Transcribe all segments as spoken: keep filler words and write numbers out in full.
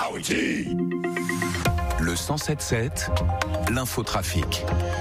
Le cent sept sept, l'infotrafic.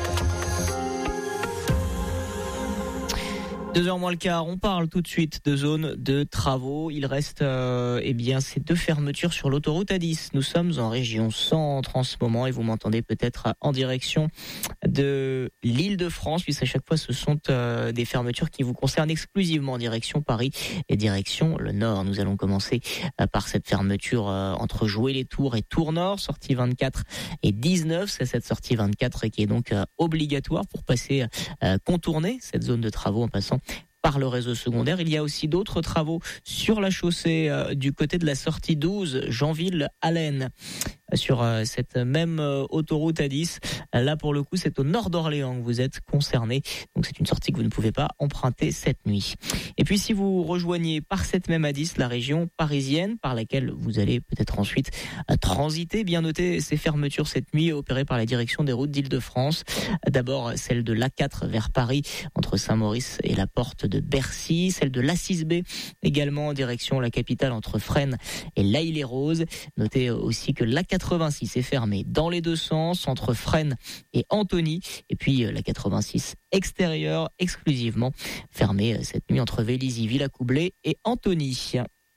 Deux heures moins le quart, on parle tout de suite de zones de travaux. Il reste euh, eh bien ces deux fermetures sur l'autoroute A dix. Nous sommes en région centre en ce moment et vous m'entendez peut-être en direction de l'Île-de-France, puisqu'à chaque fois ce sont euh, des fermetures qui vous concernent exclusivement en direction Paris et direction le Nord. Nous allons commencer euh, par cette fermeture euh, entre Joué-les-Tours et Tours-Nord, sortie vingt-quatre et dix-neuf. C'est cette sortie vingt-quatre qui est donc euh, obligatoire pour passer euh, contourner cette zone de travaux en passant par le réseau secondaire. Il y a aussi d'autres travaux sur la chaussée euh, du côté de la sortie douze, Janville-Allen. Sur euh, cette même euh, autoroute A dix. Là, pour le coup, c'est au nord d'Orléans que vous êtes concerné. Donc, c'est une sortie que vous ne pouvez pas emprunter cette nuit. Et puis, si vous rejoignez par cette même A dix la région parisienne, par laquelle vous allez peut-être ensuite euh, transiter, bien noter ces fermetures cette nuit opérées par la direction des routes d'Île-de-France. D'abord, celle de l'A quatre vers Paris, entre Saint-Maurice et la porte de Bercy. Celle de l'A six B, également en direction la capitale, entre Fresnes et l'Haÿ-les-Roses. Notez aussi que l'A quatre-vingt-six est fermée dans les deux sens, entre Fresnes et Antony. Et puis la quatre-vingt-six extérieure, exclusivement fermée cette nuit entre Vélizy, Villacoublay et Antony.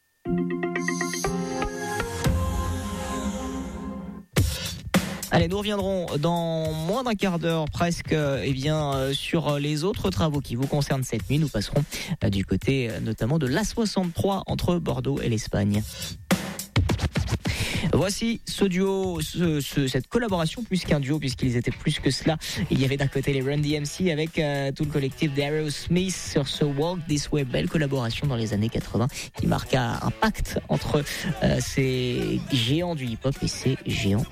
Allez, nous reviendrons dans moins d'un quart d'heure presque eh bien, euh, sur les autres travaux qui vous concernent cette nuit. Nous passerons euh, du côté euh, notamment de l'A soixante-trois entre Bordeaux et l'Espagne. Voici ce duo, ce, ce, cette collaboration plus qu'un duo, puisqu'ils étaient plus que cela. Il y avait d'un côté les Run D M C avec euh, tout le collectif d'Aerosmith sur ce Walk This Way. Belle collaboration dans les années quatre-vingts qui marqua un pacte entre euh, ces géants du hip-hop et ces géants